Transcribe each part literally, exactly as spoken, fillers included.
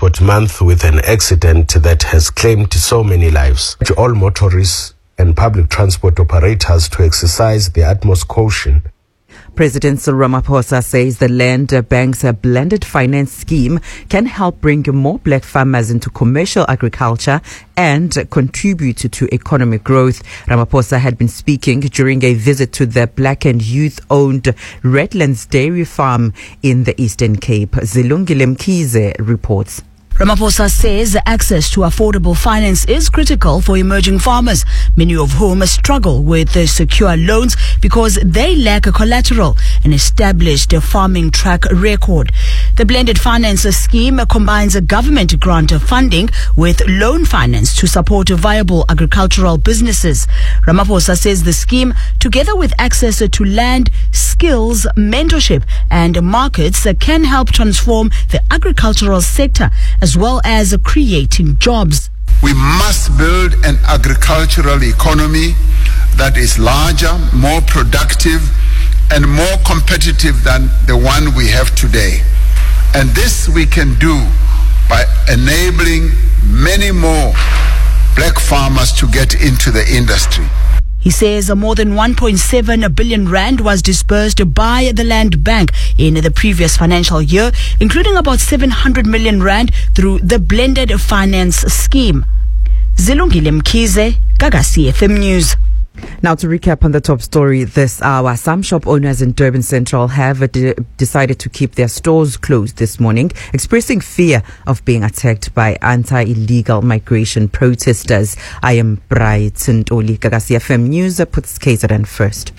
Transport Month with an accident that has claimed so many lives. To all motorists and public transport operators to exercise the utmost caution. President Cyril Ramaphosa says the Land Bank's blended finance scheme can help bring more black farmers into commercial agriculture and contribute to economic growth. Ramaphosa had been speaking during a visit to the black and youth-owned Redlands Dairy Farm in the Eastern Cape. Zilungile Mkhize reports. Ramaphosa says access to affordable finance is critical for emerging farmers, many of whom struggle with secure loans because they lack a collateral and established a farming track record. The blended finance scheme combines a government grant funding with loan finance to support viable agricultural businesses. Ramaphosa says the scheme, together with access to land, skills, mentorship and markets, can help transform the agricultural sector as well as creating jobs. We must build an agricultural economy that is larger, more productive, and more competitive than the one we have today. And this we can do by enabling many more black farmers to get into the industry. He says more than one point seven billion rand was disbursed by the Land Bank in the previous financial year, including about seven hundred million rand through the blended finance scheme. Zilungile Mkhize, Gaga C F M News. Now to recap on the top story this hour, some shop owners in Durban Central have de- decided to keep their stores closed this morning, expressing fear of being attacked by anti-illegal migration protesters. I am Bright Ntoli. Gaga C F M News puts K Z N first.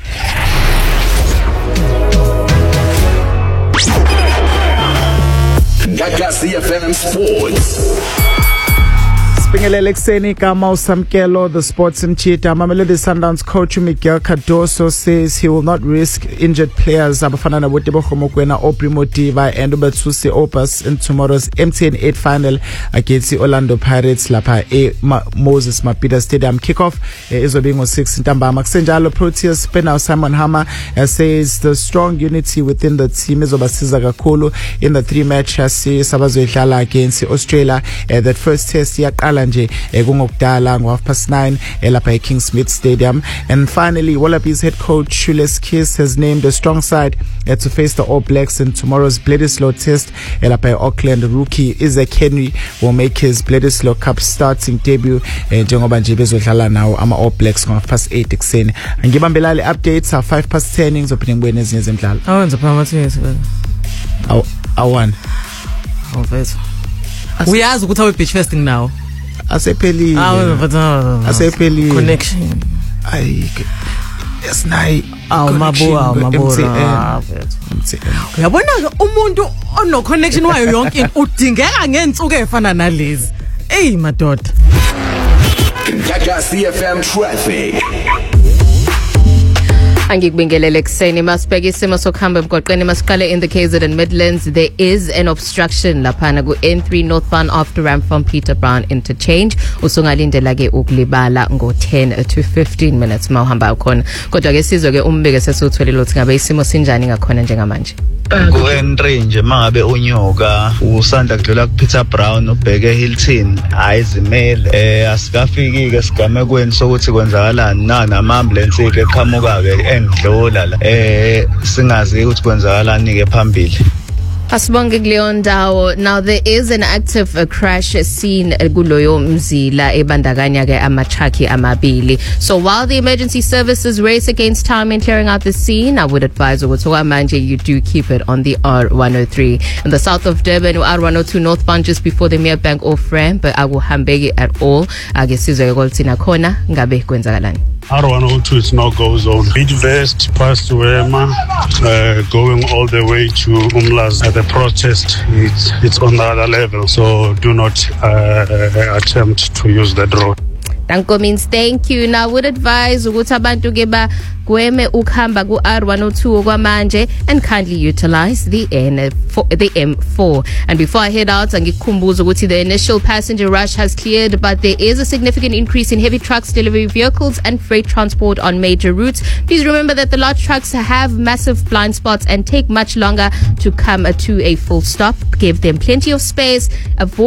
Gaga C F M Sports. Spingelele Kuseni Kama Usamkelo, the sports and cheetah. Mamelodi Sundowns coach Miguel Cardoso says he will not risk injured players abafana na Wetebo Khomokwena, Aubrey Motiva and Ubatsusi Opus in tomorrow's M T N eight final against the Orlando Pirates lapha e Ma- Moses Mapida Stadium. Kickoff is being on six Ntambama. Kusenjalo Proteas spinner Simon Hammer uh, says the strong unity within the team is obasiza kakhulu in the three matches sabazoidlala against Australia. Uh, that first test yaqala nje kungokudala ngo half past nine lapha e Kingsmead Stadium. And finally, Wallabies head coach Julius Kiss has named a strong side uh, to face the All Blacks in tomorrow's Bledisloe test lapha e Auckland. Rookie Isaac Henry will make his Bledisloe Cup starting debut njengoba nje bezodlala nawo ama All Blacks ngo half past eight ekseni. Ngibambelale updates are five past ten ngizophinda ngibone ezinye zemidlalo. Awenza phakathi aw awan awufethu uyazi ukuthi awe beach festing now asephelile asephelile connection ayi esinayi aw mabo aw mabo uyabona ke umuntu ono connection wayo yonke udingeka ngensuku ezifana nalezi ey madoda. Gaga C F M traffic. Angikubingelele kuseni masibheke isimo sokuhamba emgwaqeni masiqale in the K Z N Midlands. There is an obstruction laphana ku N three northbound after ramp from Peter Brown interchange. Usungalindela ke ukulibala ngo ten to fifteen minutes mawuhamba khona. Kodwa ke sizwe ke umbeke sesutholile ukuthi ngabe isimo sinjani ngakhona njengamanje. Ku N three nje mangabe unyoka usanda kudlula ku Peter Brown ubheke Hilton ayizimele eh asikafiki ke sigamekweni sokuthi kwenzakalani na nama ambulance ke qhamuka ke endlula la eh singazi ukuthi kwenzakalani ke phambili. Asibonge kuleyo ndawo. Now there is an active uh, crash scene kuloyo mzila ebandakanya ke amachaki amabili. So while the emergency services race against time in clearing out the scene, I would advise ukuthi manje you do keep it on the R one oh three. In the south of Durban, R one oh two northbound just before the Mere Bank off ramp, but akuhambeki at all. Ake sizwe ukuthi nakhona ngabe kwenzakalani. R one oh two is no go zone. Bidvest past Wema, uh, going all the way to Umlazi. Uh, the protest, it's, it's on the other level, so do not uh, attempt to use that road. Danko means thank you. Now I would advise ukuthi abantu ke ba gweme ukuhamba ku R one oh two okwamanje and kindly utilize the N four, the M four. And before I head out, angikukhumbuza ukuthi the initial passenger rush has cleared, but there is a significant increase in heavy trucks, delivery vehicles and freight transport on major routes. Please remember that the large trucks have massive blind spots and take much longer to come to a full stop. Give them plenty of space. Avoid